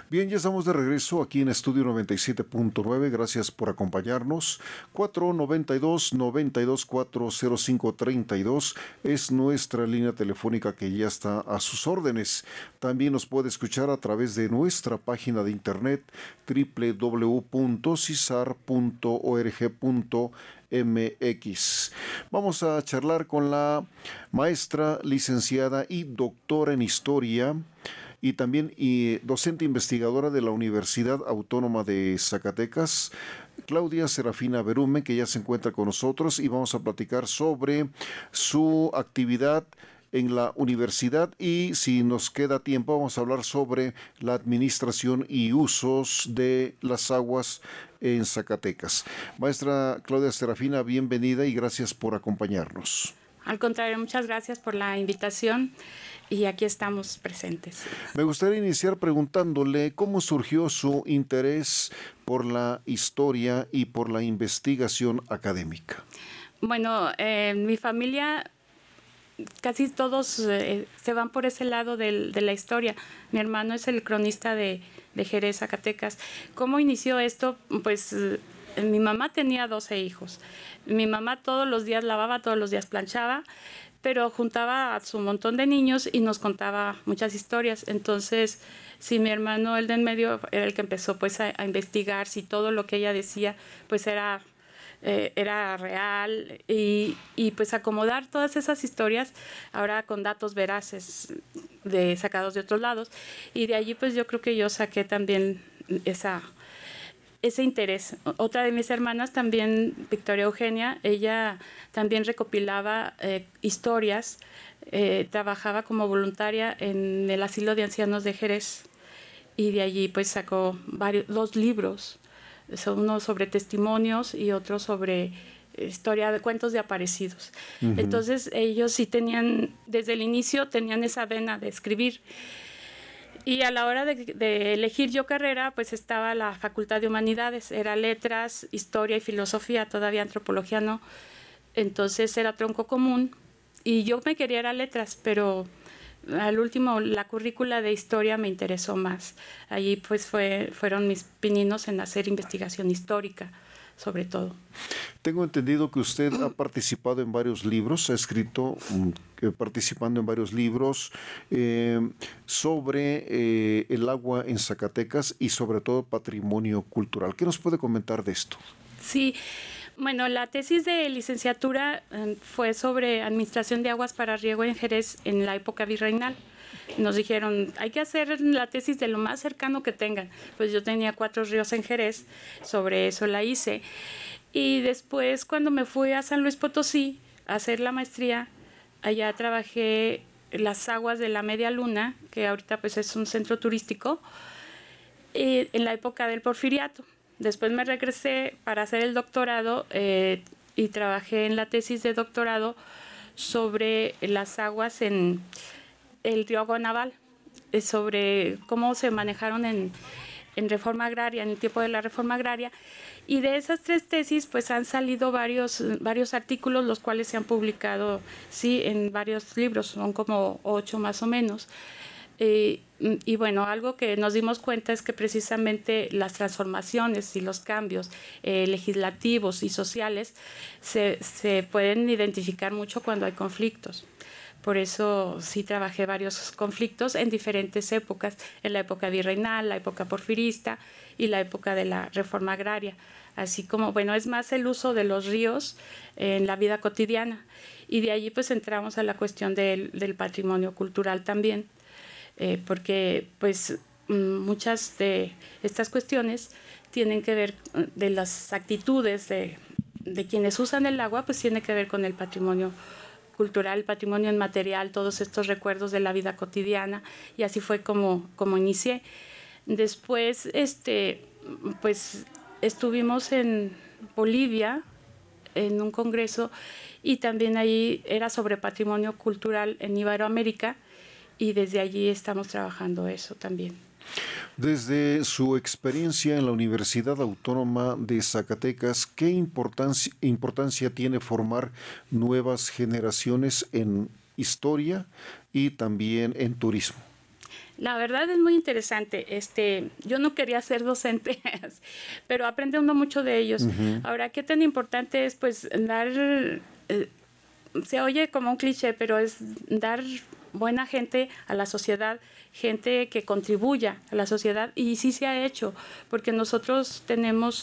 Bien, ya estamos de regreso aquí en Estudio 97.9. Gracias por acompañarnos. 492-92-40532 es nuestra línea telefónica que ya está a sus órdenes. También nos puede escuchar a través de nuestra página de internet www.cisar.org.mx. Vamos a charlar con la maestra, licenciada y doctora en historia y también docente investigadora de la Universidad Autónoma de Zacatecas, Claudia Serafina Berumen, que ya se encuentra con nosotros y vamos a platicar sobre su actividad en la universidad y, si nos queda tiempo, vamos a hablar sobre la administración y usos de las aguas en Zacatecas. Maestra Claudia Serafina, bienvenida y gracias por acompañarnos. Al contrario, muchas gracias por la invitación y aquí estamos presentes. Me gustaría iniciar preguntándole cómo surgió su interés por la historia y por la investigación académica. Bueno, mi familia casi todos se van por ese lado de la historia. Mi hermano es el cronista de Jerez, Zacatecas. ¿Cómo inició esto? Pues mi mamá tenía 12 hijos. Mi mamá todos los días lavaba, todos los días planchaba, pero juntaba a su montón de niños y nos contaba muchas historias. Entonces, si mi hermano, el de en medio, era el que empezó pues a investigar si todo lo que ella decía pues era real y pues acomodar todas esas historias ahora con datos veraces sacados de otros lados, y de allí pues yo creo que yo saqué también ese interés. Otra de mis hermanas también, Victoria Eugenia, ella también recopilaba historias, trabajaba como voluntaria en el asilo de ancianos de Jerez y de allí pues sacó dos libros, uno sobre testimonios y otro sobre historia de cuentos de aparecidos. Uh-huh. Entonces ellos sí tenían, desde el inicio tenían esa vena de escribir. Y a la hora de elegir yo carrera, pues estaba la Facultad de Humanidades, era letras, historia y filosofía, todavía antropología no. Entonces era tronco común y yo me quería ir a letras, pero al último la currícula de historia me interesó más. Allí pues fueron mis pininos en hacer investigación histórica, sobre todo. Tengo entendido que usted ha participado en varios libros, ha escrito participando en varios libros sobre el agua en Zacatecas y sobre todo patrimonio cultural. ¿Qué nos puede comentar de esto? Sí, bueno, la tesis de licenciatura fue sobre administración de aguas para riego en Jerez en la época virreinal. Nos dijeron, hay que hacer la tesis de lo más cercano que tengan. Pues yo tenía 4 ríos en Jerez, sobre eso la hice. Y después, cuando me fui a San Luis Potosí a hacer la maestría, allá trabajé las aguas de la Media Luna, que ahorita pues es un centro turístico, en la época del Porfiriato. Después me regresé para hacer el doctorado y trabajé en la tesis de doctorado sobre las aguas en el río Guanaval, sobre cómo se manejaron en reforma agraria, en el tiempo de la reforma agraria. Y de esas 3 tesis pues han salido varios artículos, los cuales se han publicado sí en varios libros, son como 8 más o menos. Y bueno, algo que nos dimos cuenta es que precisamente las transformaciones y los cambios legislativos y sociales se pueden identificar mucho cuando hay conflictos. Por eso sí trabajé varios conflictos en diferentes épocas, en la época virreinal, la época porfirista y la época de la reforma agraria. Así como, bueno, es más el uso de los ríos en la vida cotidiana. Y de allí pues entramos a la cuestión del patrimonio cultural también, porque pues muchas de estas cuestiones tienen que ver de las actitudes de quienes usan el agua, pues tiene que ver con el patrimonio cultural, patrimonio inmaterial, todos estos recuerdos de la vida cotidiana, y así fue como inicié. Después, pues estuvimos en Bolivia en un congreso y también ahí era sobre patrimonio cultural en Iberoamérica y desde allí estamos trabajando eso también. Desde su experiencia en la Universidad Autónoma de Zacatecas, ¿qué importancia tiene formar nuevas generaciones en historia y también en turismo? La verdad es muy interesante. Yo no quería ser docente, pero aprende uno mucho de ellos. Uh-huh. Ahora, ¿qué tan importante es, pues, dar... se oye como un cliché, pero es dar buena gente a la sociedad, gente que contribuya a la sociedad, y sí se ha hecho, porque nosotros tenemos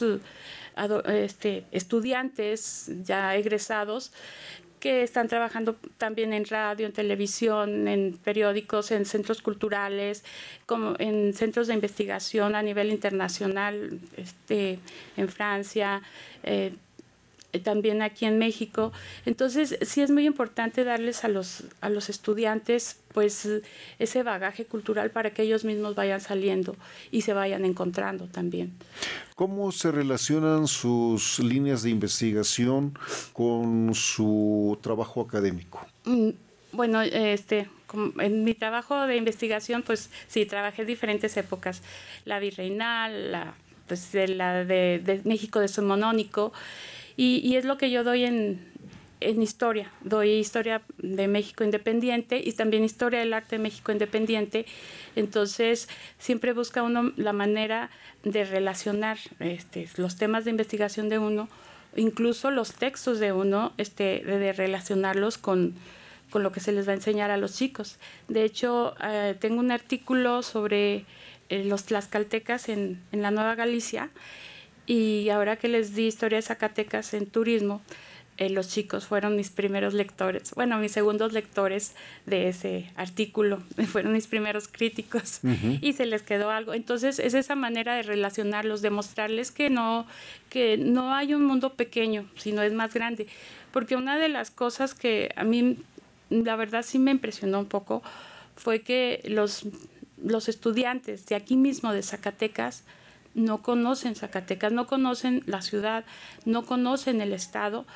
estudiantes ya egresados que están trabajando también en radio, en televisión, en periódicos, en centros culturales, como en centros de investigación a nivel internacional, en Francia, también aquí en México. Entonces, sí es muy importante darles a los estudiantes, pues, ese bagaje cultural para que ellos mismos vayan saliendo y se vayan encontrando también. ¿Cómo se relacionan sus líneas de investigación con su trabajo académico? Bueno, en mi trabajo de investigación, pues sí, trabajé en diferentes épocas. La virreinal, la de México decimonónico, y es lo que yo doy en historia. Doy historia de México independiente y también historia del arte de México independiente. Entonces, siempre busca uno la manera de relacionar los temas de investigación de uno, incluso los textos de uno, de relacionarlos con lo que se les va a enseñar a los chicos. De hecho, tengo un artículo sobre los tlaxcaltecas en la Nueva Galicia, y ahora que les di historia de Zacatecas en turismo, los chicos fueron mis primeros lectores, bueno, mis segundos lectores de ese artículo, fueron mis primeros críticos. Uh-huh. Y se les quedó algo. Entonces, es esa manera de relacionarlos, de mostrarles que no hay un mundo pequeño, sino es más grande. Porque una de las cosas que a mí, la verdad, sí me impresionó un poco, fue que los estudiantes de aquí mismo, de Zacatecas, no conocen Zacatecas, no conocen la ciudad, no conocen el estado,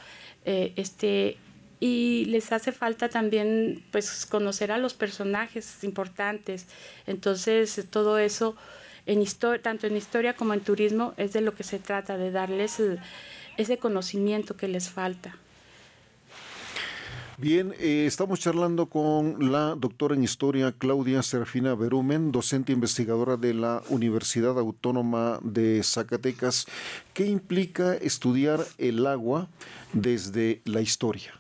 y les hace falta también, pues, conocer a los personajes importantes. Entonces, todo eso, tanto en historia como en turismo, es de lo que se trata, de darles ese conocimiento que les falta. Bien, estamos charlando con la doctora en Historia Claudia Serafina Berumen, docente investigadora de la Universidad Autónoma de Zacatecas. ¿Qué implica estudiar el agua desde la historia?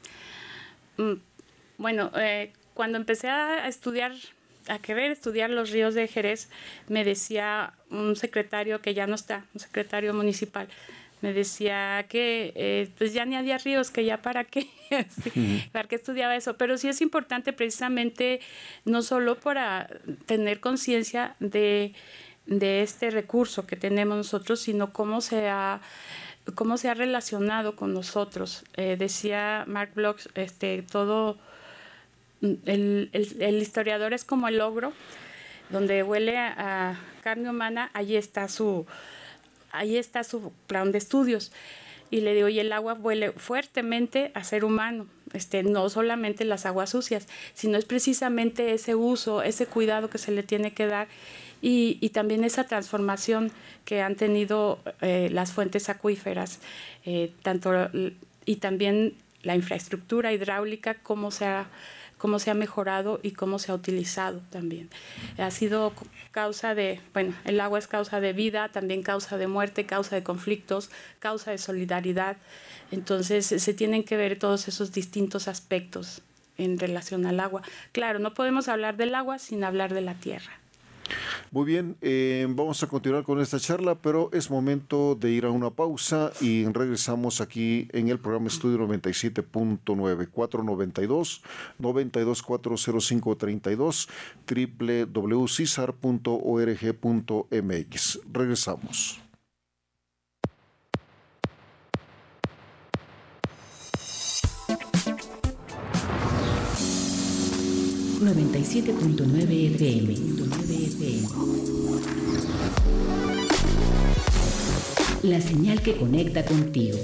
Bueno, cuando empecé a querer estudiar los ríos de Jerez, me decía un secretario que ya no está, un secretario municipal, me decía que pues ya ni había ríos, que ya para qué, sí, para qué estudiaba eso. Pero sí es importante precisamente no solo para tener conciencia de este recurso que tenemos nosotros, sino cómo se ha relacionado con nosotros. Decía Mark Bloch, todo el historiador es como el ogro, donde huele a carne humana, ahí está su plan de estudios. Y le digo, y el agua huele fuertemente a ser humano, no solamente las aguas sucias, sino es precisamente ese uso, ese cuidado que se le tiene que dar, y también esa transformación que han tenido las fuentes acuíferas, y también la infraestructura hidráulica, cómo se ha mejorado y cómo se ha utilizado también. Ha sido causa el agua es causa de vida, también causa de muerte, causa de conflictos, causa de solidaridad. Entonces, se tienen que ver todos esos distintos aspectos en relación al agua. Claro, no podemos hablar del agua sin hablar de la tierra. Muy bien, vamos a continuar con esta charla, pero es momento de ir a una pausa y regresamos aquí en el programa Estudio 97.9, 492-9240532, www.cisar.org.mx. Regresamos. ...97.9 FM. La señal que conecta contigo.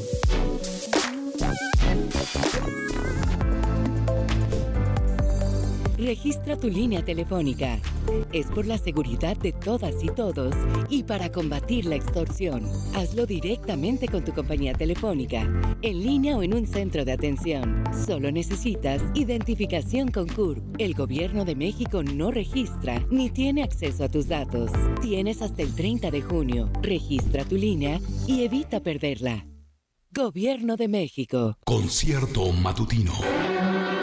Registra tu línea telefónica. Es por la seguridad de todas y todos y para combatir la extorsión. Hazlo directamente con tu compañía telefónica, en línea o en un centro de atención. Solo necesitas identificación con CURP. El Gobierno de México no registra ni tiene acceso a tus datos. Tienes hasta el 30 de junio. Registra tu línea y evita perderla. Gobierno de México. Concierto matutino.